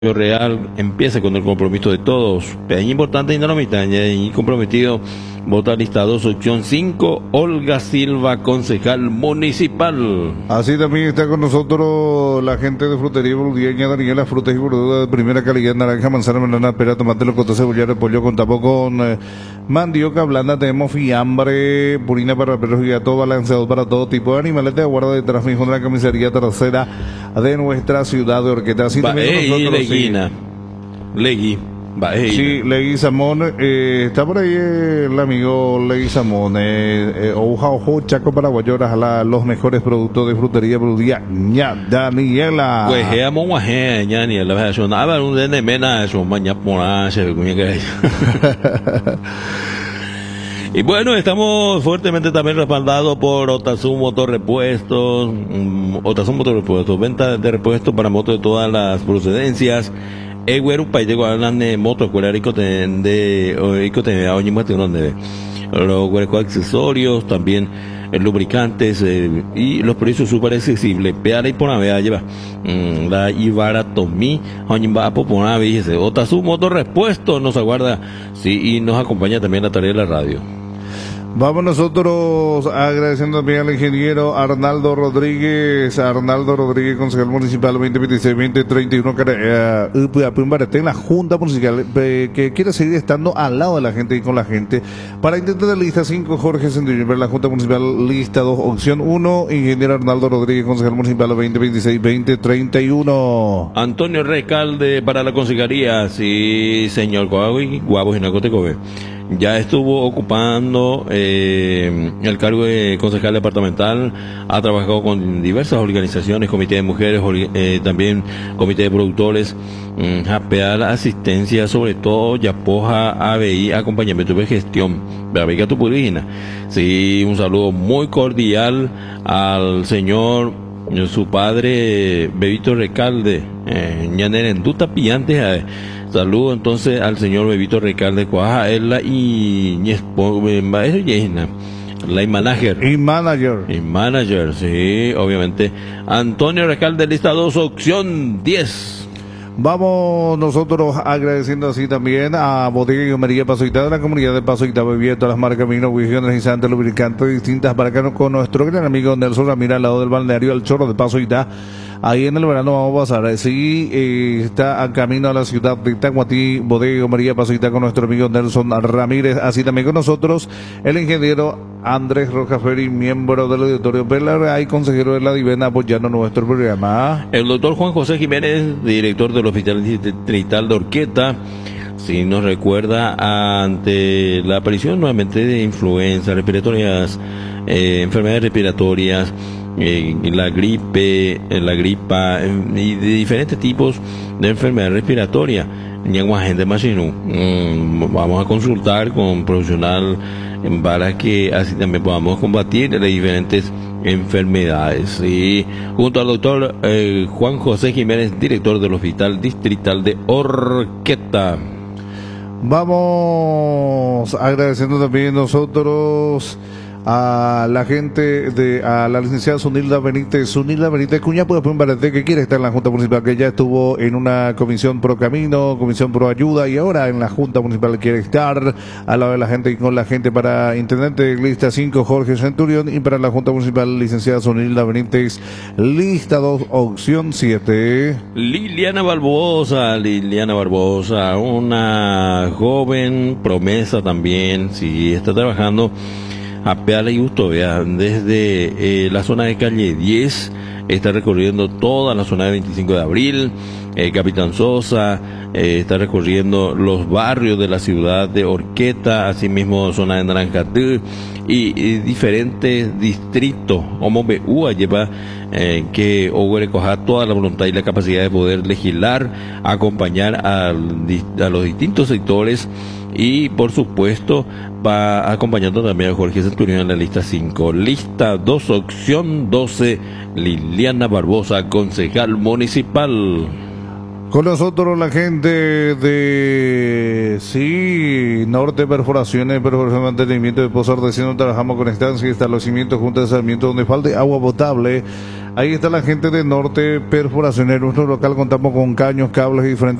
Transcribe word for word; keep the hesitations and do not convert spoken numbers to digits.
Real empieza con el compromiso de todos. Es importante y no lo mitad, y comprometido. Vota lista dos, opción cinco, Olga Silva, concejal municipal. Así también está con nosotros la gente de Frutería Boludeña, Daniela, frutas y verduras de primera calidad, naranja, manzana, banana, pera, tomate, locoto, cebolla, repollo, contamos con eh, mandioca blanda, tenemos fiambre, purina para perros y gatos, balanceados para todo tipo de animales de guarda de transmisión de la comisaría tercera de nuestra ciudad de Orqueta. Así Va, también eh, con nosotros, Leguina. Legui. Va, eh, sí, Legui Samón, eh, está por ahí eh, el amigo Legui Samón, eh, eh, Oja Ojo, Chaco Paraguayo, la, los mejores productos de frutería Boludeña, Daniela. Pues he amo guaje, ya ni la verdad, no habla un de mena, eso mañana por ahí se ve como que y bueno, estamos fuertemente también respaldados por Otazu Motorrepuestos, um, Otazu Motorrepuestos, venta de repuestos para motos de todas las procedencias. Eguero país de Guadalajara, moto, escuela, rico de rico de oñimate donde los huecos accesorios, también el lubricantes eh, y los precios súper accesibles. Peala y por vea lleva mm, la Ivara Tomí, oñimba por una vez, Otazu Motorrepuestos nos aguarda, sí, y nos acompaña también la tarea de la radio. Vamos nosotros agradeciendo también al ingeniero Arnaldo Rodríguez, Arnaldo Rodríguez, concejal municipal veinte veintiséis veinte treinta y uno, en la Junta Municipal, que quiere seguir estando al lado de la gente y con la gente. Para intentar la lista cinco, Jorge Centurión, la Junta Municipal, lista dos, opción uno, ingeniero Arnaldo Rodríguez, concejal municipal veinte veintiséis veinte treinta y uno. Antonio Recalde para la concejalía, sí, señor Coahui, Guabos y Nacotecobe. Ya estuvo ocupando eh, el cargo de concejal departamental, ha trabajado con diversas organizaciones, comité de mujeres, eh, también comité de productores, mmm, japear, asistencia, sobre todo Yapoja, A B I, acompañamiento de gestión, Babica Tupurina. Sí, un saludo muy cordial al señor, su padre, Bebito Recalde, eh, Ñanerenduta Pillantes, eh, saludo entonces al señor Bebito Recalde Cuaja, él la y la manager. Y manager. Y manager, sí, obviamente. Antonio Recalde, lista dos, opción diez. Vamos nosotros agradeciendo así también a Bodega y Gomería Pasoita de la comunidad de Pasoita, bebida, todas las marcas, vino, whisky, energizante, lubricante, distintas marcas, con nuestro gran amigo Nelson Ramírez al lado del balneario El Chorro de Pasoita. Ahí en el verano vamos a pasar. Sí, eh, está a camino a la ciudad de Tacuatí, Bodega y Gomería Pasoita con nuestro amigo Nelson Ramírez. Así también con nosotros el ingeniero Andrés Rojas Ferri, miembro del auditorio Pelar y consejero de la Divena, apoyando nuestro programa. El doctor Juan José Jiménez, director del Hospital Distrital de Orqueta, si nos recuerda ante la aparición nuevamente de influenza, respiratorias, eh, enfermedades respiratorias, eh, la gripe, eh, la gripa eh, y de diferentes tipos de enfermedad respiratoria. Gente mm, vamos a consultar con un profesional para que así también podamos combatir las diferentes enfermedades. Y junto al doctor eh, Juan José Jiménez, director del Hospital Distrital de Orqueta. Vamos agradeciendo también nosotros a la gente de, a la licenciada Sunilda Benítez, Sunilda Benítez Cuña, pues que quiere estar en la Junta Municipal, que ya estuvo en una comisión pro camino, comisión pro ayuda, y ahora en la Junta Municipal quiere estar al lado de la gente y con la gente. Para intendente lista cinco, Jorge Centurión, y para la Junta Municipal, licenciada Sunilda Benítez, lista dos, opción siete. Liliana Barbosa, Liliana Barbosa, una joven promesa también, sí, está trabajando a Peala y Justo, vea, desde eh, la zona de calle diez, está recorriendo toda la zona de veinticinco de abril, eh, Capitán Sosa, eh, está recorriendo los barrios de la ciudad de Orqueta, asimismo zona de Naranjatú y, y diferentes distritos. Como B U A lleva eh, que Oguere coja toda la voluntad y la capacidad de poder legislar, acompañar al, a los distintos sectores. Y por supuesto va acompañando también a Jorge Centurión en la lista cinco. Lista dos, opción doce, Liliana Barbosa, concejal municipal. Con nosotros la gente de sí, Norte Perforaciones, Perforación, Mantenimiento de Pozos Artesianos. Trabajamos con estancia y establecimientos, juntas de sarmiento donde falte agua potable. Ahí está la gente de Norte Perforaciones. En nuestro local contamos con caños, cables y diferentes